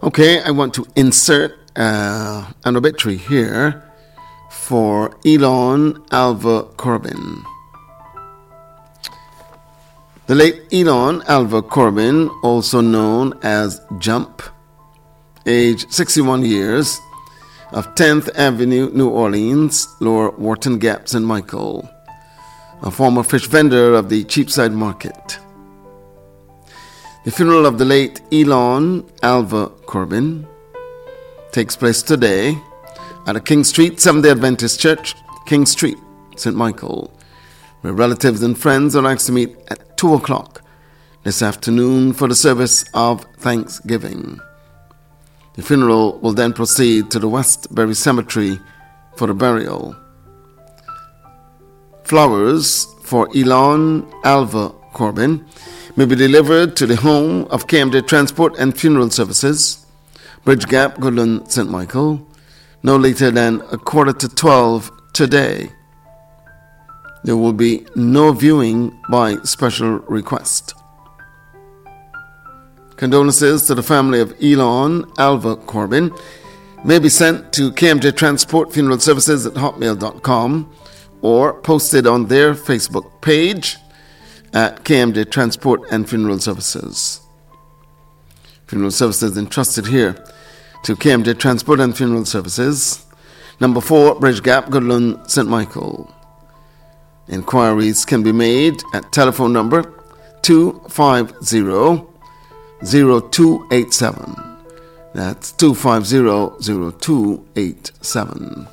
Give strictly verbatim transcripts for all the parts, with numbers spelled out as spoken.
Okay, I want to insert uh, an obituary here for Elon Alva Corbin. The late Elon Alva Corbin, also known as Jump, age sixty-one years, of tenth Avenue, New Orleans, Lower Wharton Gap, Saint Michael, a former fish vendor of the Cheapside Market. The funeral of the late Elon Alva Corbin takes place today at a King Street Seventh-day Adventist Church, King Street, Saint Michael, where relatives and friends are asked to meet at two o'clock this afternoon for the service of Thanksgiving. The funeral will then proceed to the Westbury Cemetery for the burial. Flowers for Elon Alva Corbin may be delivered to the home of K M J Transport and Funeral Services, Bridge Gap, Goodland, Saint Michael, no later than a quarter to twelve today. There will be no viewing by special request. Condolences to the family of Elon Alva Corbin may be sent to K M J Transport Funeral Services at hotmail dot com or posted on their Facebook page at K M J Transport and Funeral Services. Funeral Services entrusted here to K M J Transport and Funeral Services, number four, Bridge Gap, Goodland, Saint Michael. Inquiries can be made at telephone number two five zero, zero two eight seven. That's two five zero, zero two eight seven.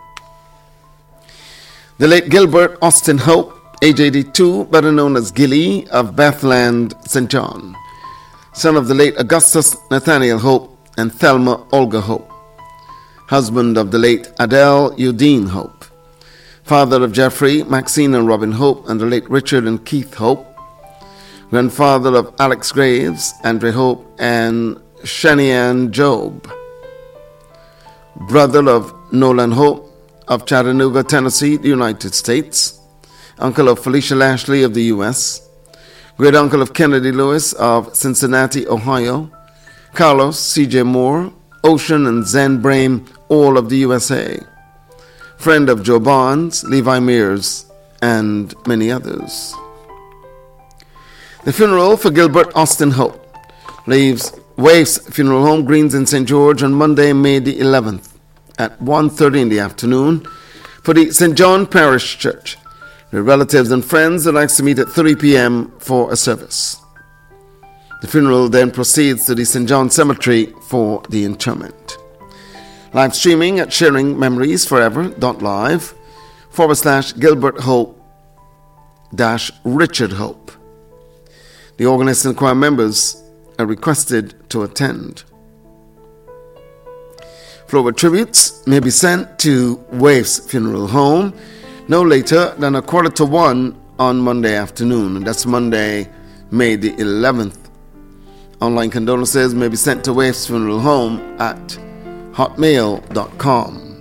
The late Gilbert Austin Hope, age eighty-two, better known as Gilly, of Bethland, Saint John, son of the late Augustus Nathaniel Hope and Thelma Olga Hope, husband of the late Adele Udine Hope, father of Jeffrey, Maxine and Robin Hope, and the late Richard and Keith Hope, grandfather of Alex Graves, Andre Hope, and Shanian Job, brother of Nolan Hope of Chattanooga, Tennessee, the United States, uncle of Felicia Lashley of the U S, great uncle of Kennedy Lewis of Cincinnati, Ohio, Carlos C J Moore, Ocean and Zen Brame, all of the U S A, friend of Joe Barnes, Levi Mears, and many others. The funeral for Gilbert Austin Hope leaves Waif's Funeral Home, Greens in Saint George, on Monday, May the eleventh at one thirty in the afternoon for the Saint John Parish Church. The relatives and friends are asked to meet at three p.m. for a service. The funeral then proceeds to the Saint John Cemetery for the interment. Live streaming at sharingmemoriesforever.live forward slash Gilbert Hope dash Richard Hope. The organist and choir members are requested to attend. Flower tributes may be sent to Waif's Funeral Home no later than a quarter to one on Monday afternoon. And that's Monday, May the eleventh. Online condolences may be sent to Waif's Funeral Home at hotmail dot com.